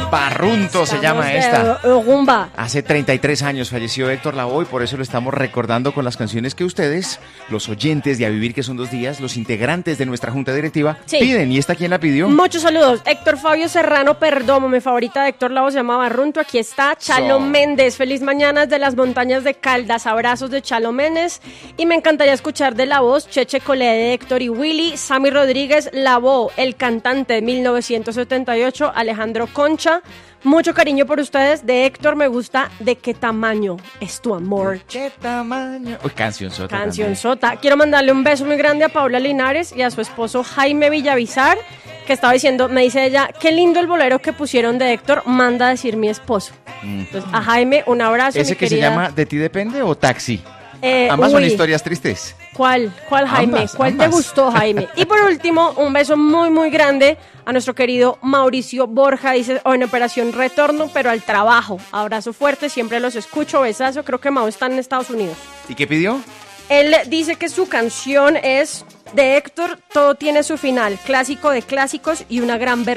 Barrunto se llama esta. Rumba. Hace 33 años falleció Héctor Lavoe y por eso lo estamos recordando con las canciones que ustedes, los oyentes de A Vivir que son 2 días, los integrantes de nuestra junta directiva, piden. ¿Y esta quién la pidió? Muchos saludos. Héctor Fabio Serrano Perdomo, mi favorita de Héctor Lavoe se llama Barrunto. Aquí está Chalo Méndez. Feliz mañana desde las montañas de Caldas. Abrazos de Chalo Méndez. Y me encantaría escuchar de la voz Cheche Colé de Héctor y Willy, Sammy Rodríguez, Lavoe, el cantante de 1978, Alejandro Concha. Mucho cariño por ustedes. De Héctor me gusta ¿De qué tamaño es tu amor? ¿Qué tamaño? Uy, cancionzota. Cancionzota. Quiero mandarle un beso muy grande a Paula Linares y a su esposo Jaime Villavizar, que estaba diciendo, me dice ella, qué lindo el bolero que pusieron de Héctor, manda a decir mi esposo. Entonces, a Jaime, un abrazo. ¿Ese que querida. se llama De ti depende o Taxi? Ambas son historias tristes. ¿Cuál Jaime? ¿Cuál ambas. te gustó, Jaime? Y por último, un beso muy, muy grande a nuestro querido Mauricio Borja. Dice, en Operación Retorno, pero al trabajo. Abrazo fuerte, siempre los escucho, besazo. Creo que Mau está en Estados Unidos. ¿Y qué pidió? Él dice que su canción es de Héctor, Todo tiene su final, clásico de clásicos y una gran versión.